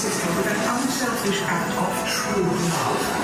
sister with an unselfish act of true love.